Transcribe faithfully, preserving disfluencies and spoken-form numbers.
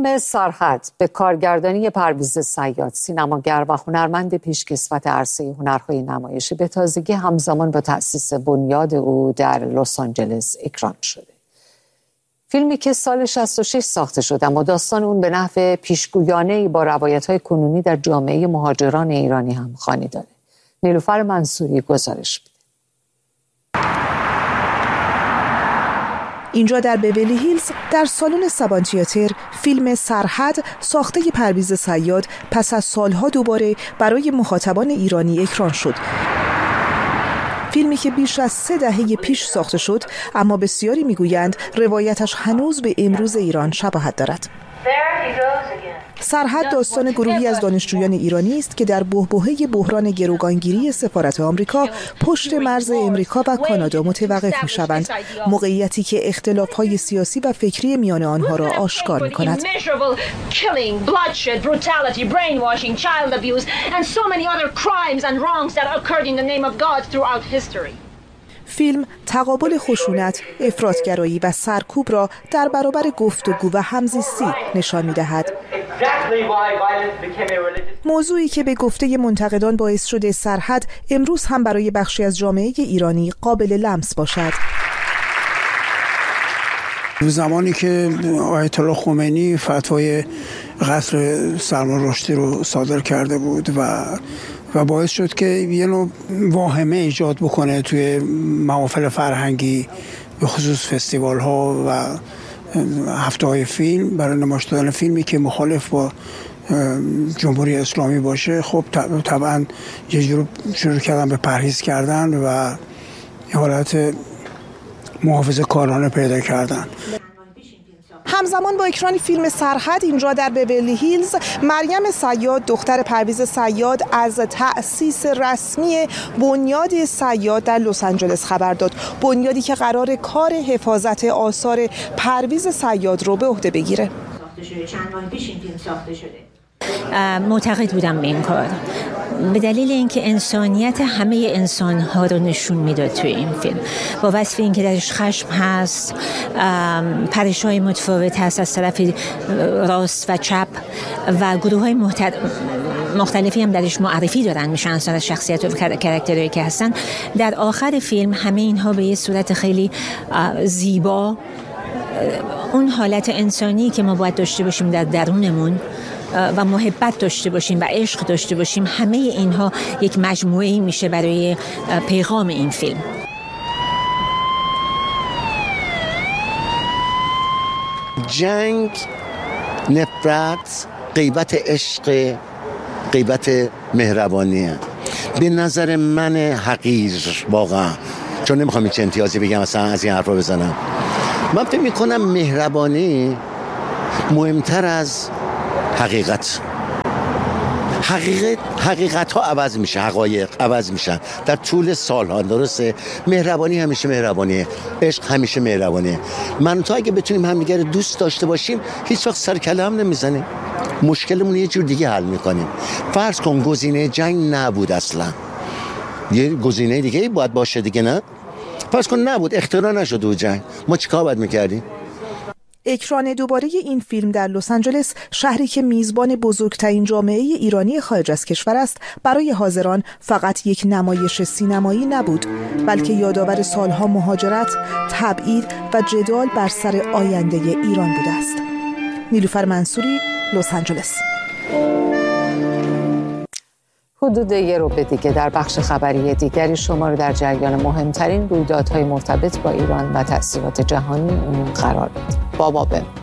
فیلم سرحد به کارگردانی پرویز صیاد، سینماگر و هنرمند پیشکسوت عرصه هنرهای نمایشی، به تازگی همزمان با تأسیس بنیاد او در لس آنجلس اکران شده. فیلمی که سال شصت و شش ساخته شد اما داستان اون به نحو پیشگویانه‌ای با روایت‌های کنونی در جامعه مهاجران ایرانی هم خوانی داره. نیلوفر منصوری گزارش میده. اینجا در بیولی هیلز در سالن سبان تئاتر فیلم سرحد ساخته پرویز صیاد پس از سالها دوباره برای مخاطبان ایرانی اکران شد. فیلمی که بیش از سه دهه پیش ساخته شد اما بسیاری میگویند روایتش هنوز به امروز ایران شباهت دارد. سرحد داستان گروهی از دانشجویان ایرانی است که در بحبوحه بحران گروگانگیری سفارت آمریکا پشت مرز امریکا و کانادا متوقف می‌شوند، موقعیتی که اختلاف‌های سیاسی و فکری میان آنها را آشکار می‌کند. فیلم تقابل خشونت، افراط‌گرایی و سرکوب را در برابر گفتگو و همزیستی نشان می‌دهد. موضوعی که به گفته منتقدان باعث شده سرحد امروز هم برای بخشی از جامعه ایرانی قابل لمس باشد. زمانی که آیت الله خمینی فتوای قتل سلمان رشدی رو صادر کرده بود و و باعث شد که یه نوع واهمه ایجاد بکنه توی محافل فرهنگی، به خصوص فستیوال ها و هفته های فیلم، برای نمایش دادن فیلمی که مخالف با جمهوری اسلامی باشه، خب طبعا یه جور شروع کردن به پرهیز کردن و یه حالت محافظه کارانه پیدا کردن. همزمان با اکران فیلم سرحد اینجا در بیولی هیلز، مریم صیاد دختر پرویز صیاد از تأسیس رسمی بنیاد صیاد در لس آنجلس خبر داد. بنیادی که قرار کار حفاظت آثار پرویز صیاد رو به عهده بگیره. چند ماه پیش این فیلم ساخته شده. معتقد بودم به این کار به دلیل اینکه انسانیت همه انسان‌ها رو نشون میداد توی این فیلم، با وصف اینکه درش خشم هست، پرش‌های متفاوت هست از طرف راست و چپ و گروه‌های مختلفی هم درش معرفی دارن میشن از طرف شخصیت و کاراکترهایی که هستن. در آخر فیلم همه اینها به یه صورت خیلی زیبا اون حالت انسانی که ما باید داشته باشیم در درونمون و محبت داشته باشیم و عشق داشته باشیم، همه اینها یک مجموعه‌ای میشه برای پیغام این فیلم. جنگ، نفرت، غیبت عشق، غیبت مهربانیه. به نظر من حقیر واقعا، چون نمیخوام هیچ امتیازی بگم مثلا از این حرفا بزنم، من فکر میکنم مهربانی مهمتر از حقیقت. حقیقت حقیقت ها عوض میشه، حقایق عوض میشن در طول سالها. درسته، مهربانی همیشه مهربانیه، عشق همیشه مهربانیه. من تو اگه بتونیم همدیگه رو دوست داشته باشیم، هیچ وقت سر کله هم نمیزنیم، مشکلمون یه جور دیگه حل میکنیم. فرض کن گزینه جنگ نبود، اصلا یه گزینه دیگه باید باشه دیگه، نه؟ فرض کن نبود، اختراع نشد و جنگ، ما چیکار باید میکردیم؟ اکران دوباره این فیلم در لس آنجلس، شهری که میزبان بزرگترین جامعه ایرانی خارج از کشور است، برای حاضران فقط یک نمایش سینمایی نبود، بلکه یادآور سالها مهاجرت، تبعید و جدال بر سر آینده ایران بوده است. نیلوفر منصوری، لس آنجلس. حدود یه روبه دیگه در بخش خبری دیگری شما رو در جریان مهمترین رویدادهای مرتبط با ایران و تأثیرات جهانی اون قرار میدیم. بابا بم